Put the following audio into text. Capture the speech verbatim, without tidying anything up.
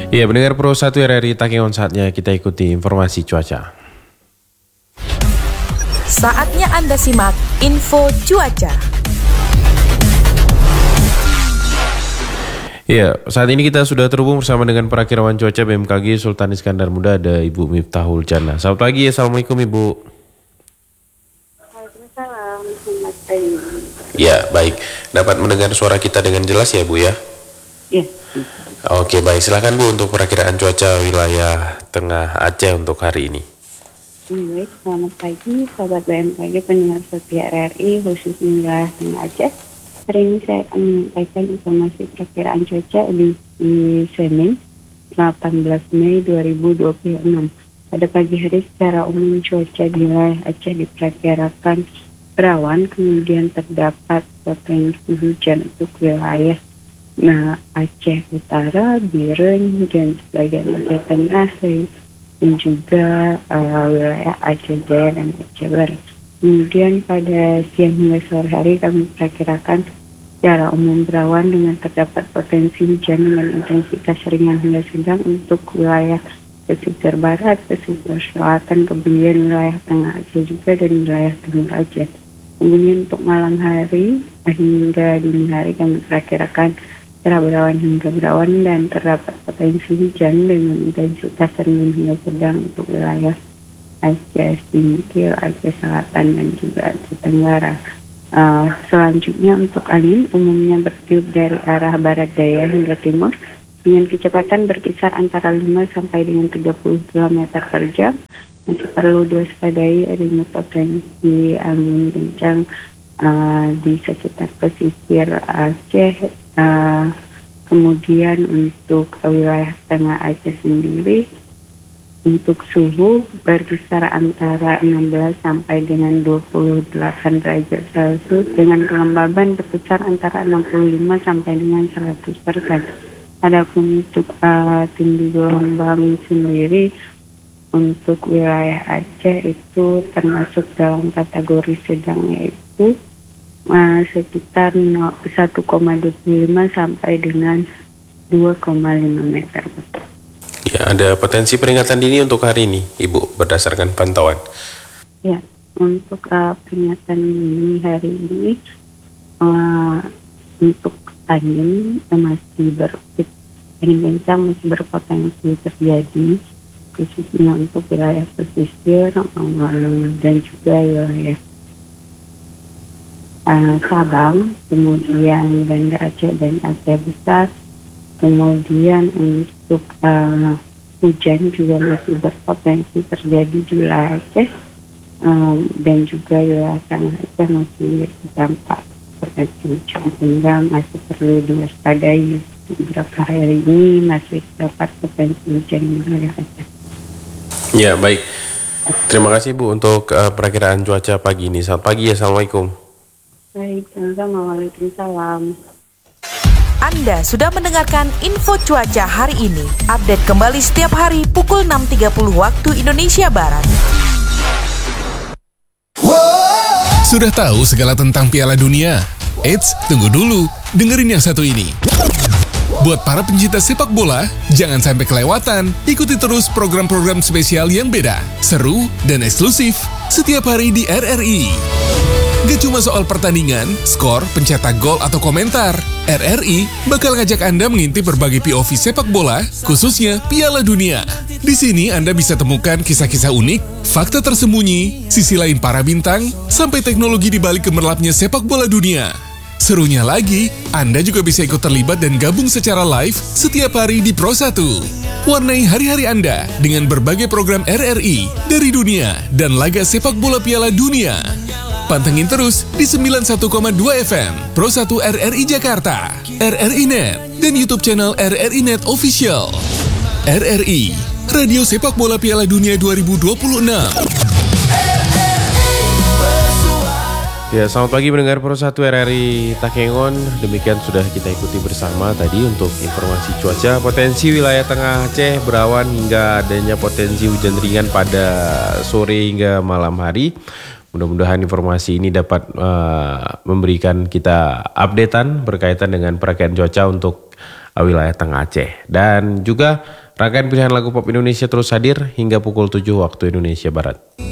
Iya, pendengar Pro satu R R I Takengon, saatnya kita ikuti informasi cuaca. Saatnya Anda simak info cuaca. Iya, saat ini kita sudah terhubung bersama dengan perakirawan cuaca B M K G Sultan Iskandar Muda, ada Ibu Miftahul Jannah. Selamat pagi, Assalamualaikum Ibu. Waalaikumsalam, selamat pagi. Ya, baik. Dapat mendengar suara kita dengan jelas ya Bu ya? Iya. Oke, baik. Silakan Bu untuk perakiraan cuaca wilayah Tengah Aceh untuk hari ini. Baik, selamat pagi sahabat B M K G pendengar setia R R I khususnya wilayah Tengah Aceh. Hari ini saya akan menyampaikan informasi perakiraan cuaca di, di Senin delapan belas Mei dua ribu dua puluh enam. Pada pagi hari secara umum cuaca di wilayah Aceh diperkirakan berawan, kemudian terdapat potensi hujan untuk wilayah Nah, Aceh Utara, Biren, dan sebagian Aceh Tengah, dan juga uh, wilayah Aceh Jaya dan Aceh Barat. Kemudian pada siang hingga sore hari kami perkirakan secara umum berawan dengan terdapat potensi hujan dengan intensitas ringan hingga sedang untuk wilayah pesisir barat, pesisir selatan, kemudian wilayah tengah Aceh juga dan wilayah timur Aceh. Kemudian untuk malam hari hingga dini hari kami perkirakan cerah berawan hingga berawan dan terdapat potensi hujan dengan intensitas ringan hingga sedang untuk wilayah Aceh Singkil, Aceh Selatan dan juga Aceh Tenggara. Uh, selanjutnya untuk angin umumnya bertiup dari arah barat daya hingga timur dengan kecepatan berkisar antara lima sampai dengan tiga puluh kilometer per jam. Masih perlu diwaspadai adanya potensi angin kencang uh, di sekitar pesisir Aceh. Uh, kemudian untuk wilayah Tengah Aceh sendiri untuk suhu berkisar antara enam belas sampai dengan dua puluh delapan derajat Celcius dengan kelembaban berkisar antara enam puluh lima sampai dengan seratus persen. Adapun untuk uh, tinggi gelombang sendiri untuk wilayah Aceh itu termasuk dalam kategori sedang, yaitu uh, sekitar satu koma dua puluh lima sampai dengan dua koma lima meter. Ya, ada potensi peringatan dini untuk hari ini, Ibu, berdasarkan pantauan. Ya, untuk uh, peringatan dini hari ini, uh, untuk angin masih ber angin kencang masih berpotensi terjadi, khususnya untuk wilayah pesisir um, dan juga wilayah uh, Sabang, kemudian Banda Aceh dan Aceh Besar. Kemudian untuk uh, hujan juga masih berpotensi terjadi di wilayah Aceh um, dan juga wilayah Tengah Aceh masih terdampak potensi hujan, sehingga masih perlu diwaspadai. Beberapa hari ini masih terdapat potensi hujan di wilayah Aceh. Ya, baik. Terima kasih Bu untuk uh, perakiraan cuaca pagi ini. Selamat pagi, Assalamualaikum. Baik, sama-sama. Waalaikumsalam. Anda sudah mendengarkan info cuaca hari ini. Update kembali setiap hari pukul enam tiga puluh waktu Indonesia Barat. Sudah tahu segala tentang Piala Dunia? Eits, tunggu dulu. Dengerin yang satu ini. Buat para pencinta sepak bola, jangan sampai kelewatan. Ikuti terus program-program spesial yang beda, seru, dan eksklusif setiap hari di R R I. Gak cuma soal pertandingan, skor, pencetak gol, atau komentar. R R I bakal ngajak Anda mengintip berbagai P O V sepak bola, khususnya Piala Dunia. Di sini Anda bisa temukan kisah-kisah unik, fakta tersembunyi, sisi lain para bintang, sampai teknologi di balik gemerlapnya sepak bola dunia. Serunya lagi, Anda juga bisa ikut terlibat dan gabung secara live setiap hari di Pro satu. Warnai hari-hari Anda dengan berbagai program R R I dari dunia dan laga sepak bola Piala Dunia. Pantengin terus di sembilan puluh satu koma dua F M Pro satu R R I Jakarta, R R I Net, dan YouTube channel R R I Net Official. R R I, Radio Sepak Bola Piala Dunia dua ribu dua puluh enam. Ya, selamat pagi pendengar Pro satu R R I Takengon. Demikian sudah kita ikuti bersama tadi untuk informasi cuaca. Potensi wilayah Tengah Aceh berawan hingga adanya potensi hujan ringan pada sore hingga malam hari. Mudah-mudahan informasi ini dapat uh, memberikan kita updatean berkaitan dengan perakiraan cuaca untuk wilayah Tengah Aceh. Dan juga rangkaian pilihan lagu pop Indonesia terus hadir hingga pukul tujuh waktu Indonesia Barat.